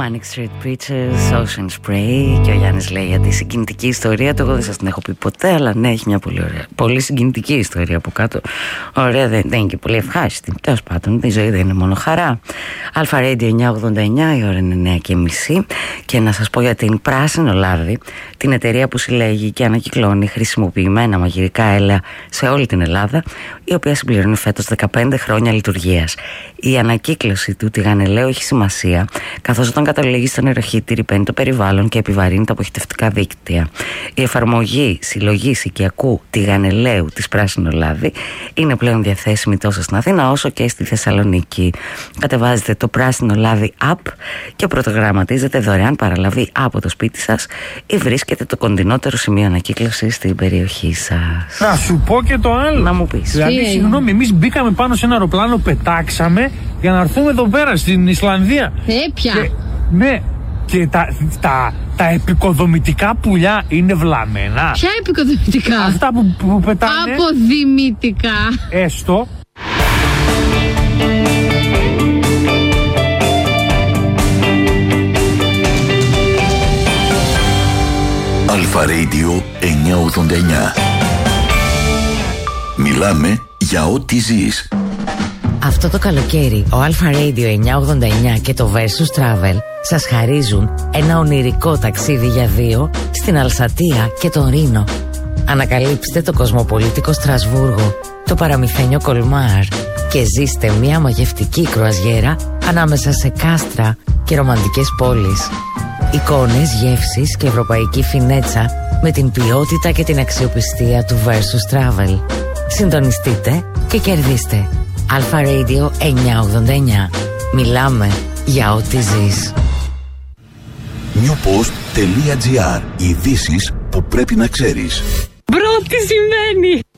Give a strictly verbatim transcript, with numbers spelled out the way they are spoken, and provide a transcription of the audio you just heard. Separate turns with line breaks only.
Manic Street Preachers, Ocean Spray. Και ο Γιάννης λέει για τη συγκινητική ιστορία του. Εγώ δεν σας την έχω πει ποτέ, αλλά ναι, έχει μια πολύ ωραία, πολύ συγκινητική ιστορία από κάτω. Ωραία, δεν, δεν είναι και πολύ ευχάριστη. Τέλος πάντων, η ζωή δεν είναι μόνο χαρά. Αλφα Radio εννιακόσια ογδόντα εννιά, η ώρα είναι εννιά και μισή. Και να σας πω για την Πράσινο Λάδι, την εταιρεία που συλλέγει και ανακυκλώνει χρησιμοποιημένα μαγειρικά έλαια σε όλη την Ελλάδα, η οποία συμπληρώνει φέτος δεκαπέντε χρόνια λειτουργίας. Η ανακύκλωση του τηγανελαίου έχει σημασία, καθώς όταν καταλήγει στο νεροχύτη ρυπαίνει το περιβάλλον και επιβαρύνει τα αποχετευτικά δίκτυα. Η εφαρμογή συλλογής οικιακού τηγανελαίου της Πράσινο Λάδι είναι πλέον διαθέσιμη τόσο στην Αθήνα όσο και στη Θεσσαλονίκη. Κατεβάζετε το Πράσινο Λάδι app και πρωτογραμματίζετε δωρεάν παραλαβή από το σπίτι σας ή βρίσκετε το κοντινότερο σημείο ανακύκλωσης στην περιοχή σας.
Να σου πω και το άλλο.
Να μου πεις.
Δηλαδή, συγγνώμη, εμείς μπήκαμε πάνω σε ένα αεροπλάνο, πετάξαμε για να έρθουμε εδώ πέρα στην Ισλανδία.
Ε, πια.
Και, ναι, και τα, τα, τα επικοδομητικά πουλιά είναι βλαμμένα.
Ποια επικοδομητικά?
Αυτά που, που πετάνε.
Αποδημητικά.
Έστω.
Αλφα Radio εννιακόσια ογδόντα εννιά. Μιλάμε για ό,τι ζεις.
Αυτό το καλοκαίρι ο Αλφα Radio εννιακόσια ογδόντα εννιά και το Versus Travel σας χαρίζουν ένα ονειρικό ταξίδι για δύο στην Αλσατία και τον Ρήνο. Ανακαλύψτε το κοσμοπολίτικο Στρασβούργο, το παραμυθένιο Κολμάρ και ζήστε μια μαγευτική κρουαζιέρα ανάμεσα σε κάστρα και ρομαντικές πόλεις. Εικόνες, γεύσεις και ευρωπαϊκή φινέτσα με την ποιότητα και την αξιοπιστία του Versus Travel. Συντονιστείτε και κερδίστε. Αλφα Radio εννιακόσια ογδόντα εννιά. Μιλάμε για ό,τι ζεις.
newpost.gr. Ειδήσεις που πρέπει να ξέρεις.
Μπρο, τι σημαίνει?